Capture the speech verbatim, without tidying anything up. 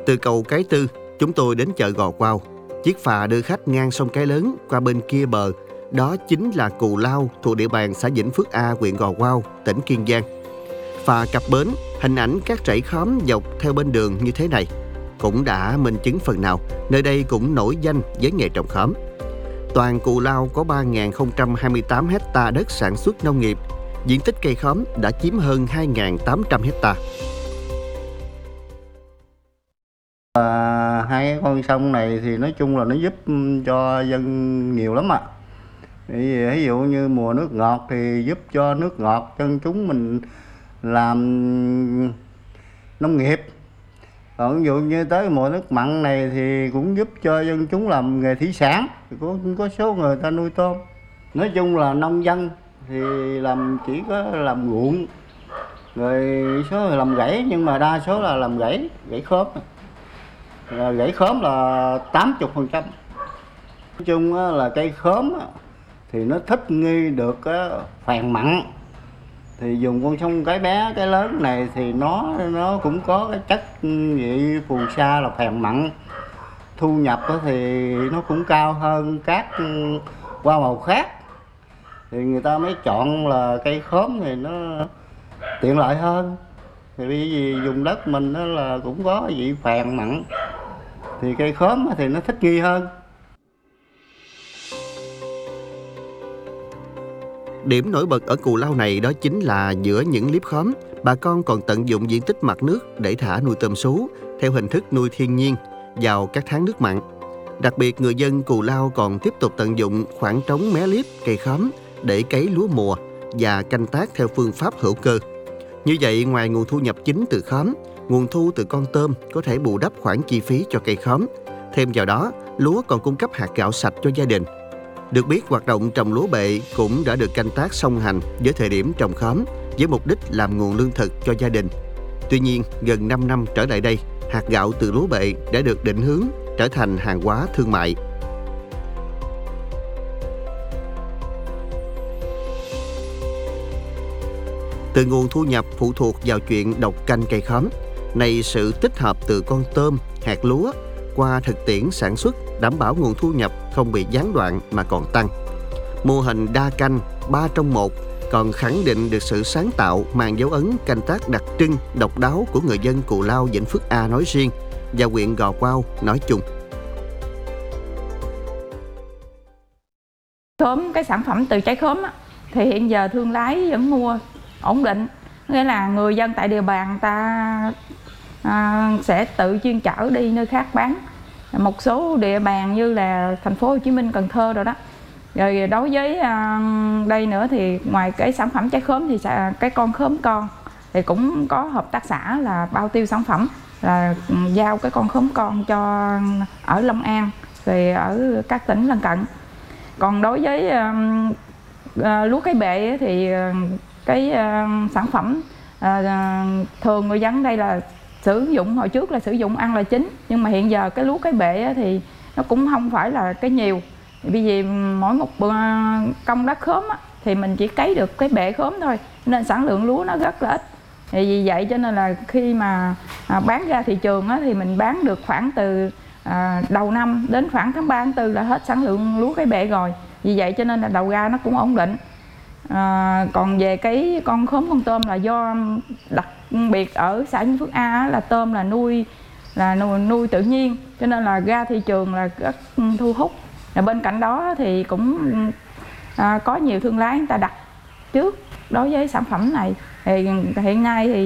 Từ cầu Cái Tư, chúng tôi đến chợ Gò Quao. Chiếc phà đưa khách ngang sông Cái Lớn qua bên kia bờ. Đó chính là Cù Lao thuộc địa bàn xã Vĩnh Phước A, huyện Gò Quao, tỉnh Kiên Giang. Phà cập bến, hình ảnh các rẫy khóm dọc theo bên đường như thế này cũng đã minh chứng phần nào nơi đây cũng nổi danh với nghề trồng khóm. Toàn Cù Lao có ba nghìn không trăm hai mươi tám hecta đất sản xuất nông nghiệp, diện tích cây khóm đã chiếm hơn hai nghìn tám trăm hecta. À, hai cái con sông này thì nói chung là nó giúp cho dân nhiều lắm ạ. À. Ví dụ như mùa nước ngọt thì giúp cho nước ngọt dân chúng mình làm nông nghiệp. Còn ví dụ như tới mùa nước mặn này thì cũng giúp cho dân chúng làm nghề thủy sản. Có, có số người ta nuôi tôm. Nói chung là nông dân thì làm chỉ có làm ruộng, rồi số người làm rẫy, nhưng mà đa số là làm rẫy, rẫy khóm. Rẫy khóm là tám mươi phần trăm. Nói chung là cây khóm thì nó thích nghi được phèn mặn. Thì dùng con sông Cái Bé, Cái Lớn này thì nó nó cũng có cái chất vị phù sa là phèn mặn. Thu nhập thì nó cũng cao hơn các hoa màu khác. Thì người ta mới chọn là cây khóm thì nó tiện lợi hơn. Thì bởi vì dùng đất mình đó là cũng có vị phèn mặn, thì cây khóm thì nó thích nghi hơn. Điểm nổi bật ở Cù Lao này đó chính là giữa những liếp khóm, bà con còn tận dụng diện tích mặt nước để thả nuôi tôm sú theo hình thức nuôi thiên nhiên vào các tháng nước mặn. Đặc biệt, người dân Cù Lao còn tiếp tục tận dụng khoảng trống mé liếp cây khóm để cấy lúa mùa và canh tác theo phương pháp hữu cơ. Như vậy, ngoài nguồn thu nhập chính từ khóm, nguồn thu từ con tôm có thể bù đắp khoản chi phí cho cây khóm. Thêm vào đó, lúa còn cung cấp hạt gạo sạch cho gia đình. Được biết, hoạt động trồng lúa bệ cũng đã được canh tác song hành với thời điểm trồng khóm với mục đích làm nguồn lương thực cho gia đình. Tuy nhiên, gần năm năm trở lại đây, hạt gạo từ lúa bệ đã được định hướng trở thành hàng hóa thương mại. Từ nguồn thu nhập phụ thuộc vào chuyện độc canh cây khóm, nay sự tích hợp từ con tôm, hạt lúa qua thực tiễn sản xuất đảm bảo nguồn thu nhập không bị gián đoạn mà còn tăng. Mô hình đa canh, ba trong một còn khẳng định được sự sáng tạo mang dấu ấn canh tác đặc trưng, độc đáo của người dân Cù Lao, Vĩnh Phước A nói riêng và huyện Gò Quao nói chung. Khóm, cái sản phẩm từ trái khóm á, thì hiện giờ thương lái vẫn mua ổn định, nghĩa là người dân tại địa bàn ta à, sẽ tự chuyên chở đi nơi khác bán. Một số địa bàn như là thành phố Hồ Chí Minh, Cần Thơ rồi đó. Rồi đối với à, đây nữa thì ngoài cái sản phẩm trái khóm thì cái con khóm con thì cũng có hợp tác xã là bao tiêu sản phẩm, là giao cái con khóm con cho ở Long An rồi ở các tỉnh lân cận. Còn đối với à, à, lúa cái bệ thì cái uh, sản phẩm uh, thường người dân đây là sử dụng, hồi trước là sử dụng ăn là chính, nhưng mà hiện giờ cái lúa cái bệ thì nó cũng không phải là cái nhiều, bởi vì mỗi một uh, công đất khóm á, thì mình chỉ cấy được cái bệ khóm thôi, nên sản lượng lúa nó rất là ít. Thì vì vậy cho nên là khi mà uh, bán ra thị trường á, thì mình bán được khoảng từ uh, đầu năm đến khoảng tháng ba, tháng tư là hết sản lượng lúa cái bệ rồi. Vì vậy cho nên là đầu ra nó cũng ổn định. À, còn về cái con khóm con tôm là do đặc biệt ở xã Vĩnh Phước A là tôm là nuôi là nuôi, nuôi tự nhiên, cho nên là ra thị trường là rất thu hút. Và bên cạnh đó thì cũng à, có nhiều thương lái người ta đặt trước đối với sản phẩm này. Thì hiện nay thì